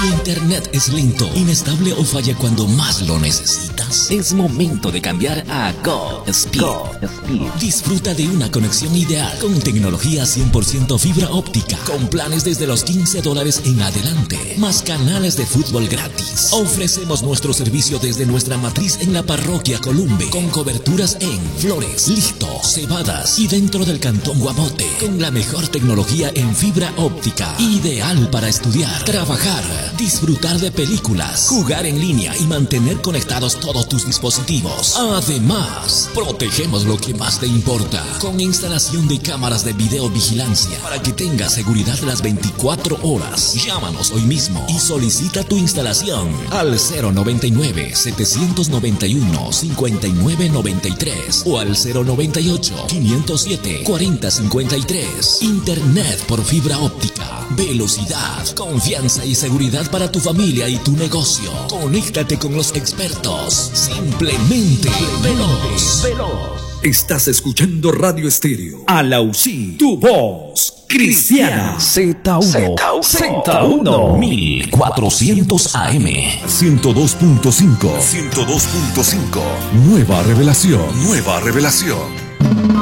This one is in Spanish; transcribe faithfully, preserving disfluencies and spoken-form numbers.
Tu internet es lento, inestable o falla cuando más lo necesitas. Es momento de cambiar a GoSpeed. GoSpeed. Disfruta de una conexión ideal con tecnología cien por ciento fibra óptica, con planes desde los quince dólares en adelante, más canales de fútbol gratis. Ofrecemos nuestro servicio desde nuestra matriz en la parroquia Columbe, con coberturas en Flores, Listo, Cebadas y dentro del cantón Guamote, con la mejor tecnología en fibra óptica, ideal para estudiar, trabajar, disfrutar de películas, jugar en línea y mantener conectados todos tus dispositivos. Además, protegemos lo que más te importa, con instalación de cámaras de videovigilancia para que tengas seguridad las veinticuatro horas. Llámanos hoy mismo y solicita tu instalación al cero noventa y nueve, setecientos noventa y uno, cincuenta y nueve noventa y tres o al cero noventa y ocho, quinientos siete, cuarenta cincuenta y tres. Internet por fibra óptica, velocidad, confianza y seguridad para tu familia y tu negocio. Conéctate con los expertos. Simplemente veloz. veloz. Estás escuchando Radio Estéreo Alausí, tu voz cristiana. Z uno, Z uno, mil cuatrocientos A M, ciento dos punto cinco, ciento dos punto cinco. Nueva revelación, nueva revelación.